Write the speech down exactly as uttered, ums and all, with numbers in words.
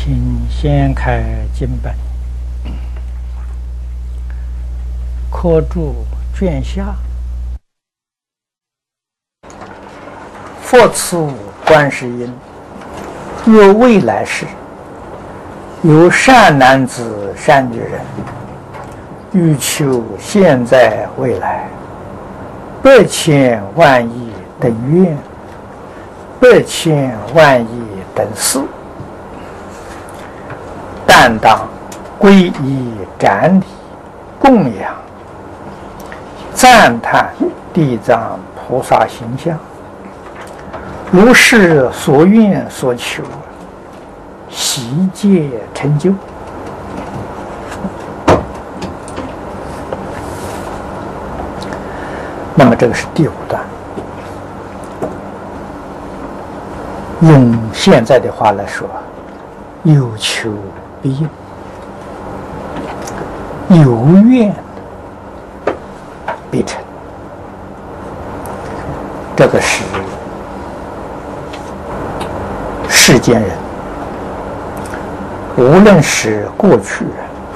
请先开经本，科注卷下。佛赐观世音，若未来世，有善男子、善女人，欲求现在未来百千万亿等愿，百千万亿等事，但当皈依瞻礼供养赞叹地藏菩萨形象，如是所愿所求，悉皆成就。那么这个是第五段，用现在的话来说，有求必应，有愿必成。这个是世间人，无论是过去人